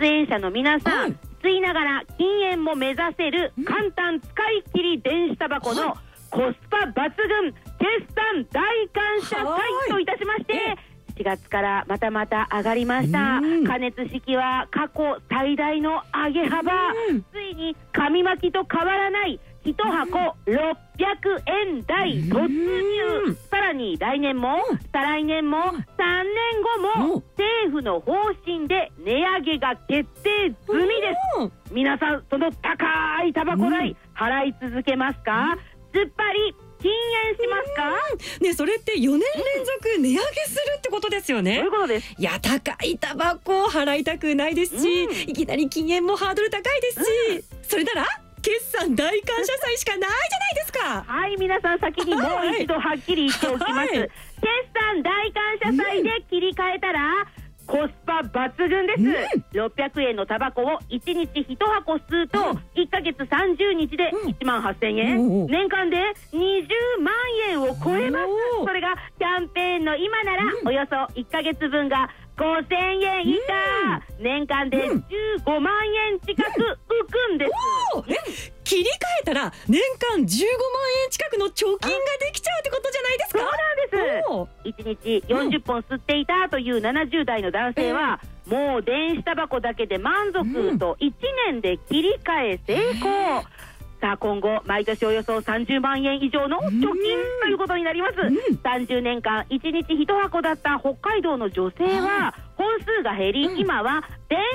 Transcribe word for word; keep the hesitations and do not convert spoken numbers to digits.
演者の皆さん、 はい、 吸いながら禁煙も目指せる簡単使い切り電子タバコのコスパ抜群決算大感謝祭といたしまして、しがつからまたまた上がりました。加熱式は過去最大の上げ幅、ついに紙巻きと変わらないいちはころっぴゃくえん台突入。さらに来年も再来年もさんねんごも政府の方針で値上げが決定済みです。皆さんその高いタバコ代払い続けますか？つっぱり禁煙しますか？ ね、それってよねん連続値上げするってことですよね。 そういうことです。 いや、高いタバコを払いたくないですし、うん、いきなり禁煙もハードル高いですし、うん、それなら決算大感謝祭しかないじゃないですか。はい、 皆さん先にもう一度はっきり言っておきます、はい、決算大感謝祭で切り替えたら、うん、コスパ抜群です、うん、ろっぴゃくえんのタバコをいちにちいちはこ吸うと、うん、いっかげつさんじゅうにちでいちまんはっせんえん、うん、年間でにじゅうまんえんを超えます。それがキャンペーンの今なら、うん、およそいっかげつぶんがごせんえん以下、うん、年間でじゅうごまんえん近く浮くんです、 うん、え切り替えたら年間じゅうごまんえん近くの貯金ができちゃうってことじゃないですか。 そうなんです。いちにちよんじゅっぽん吸っていたというななじゅうだいの男性は、うん、もう電子タバコだけで満足といちねんで切り替え成功、うん、さあ今後毎年およそさんじゅうまんえん以上の貯金ということになります、うん、さんじゅうねんかんいちにちいちはこだった北海道の女性は本数が減り、うん、今は電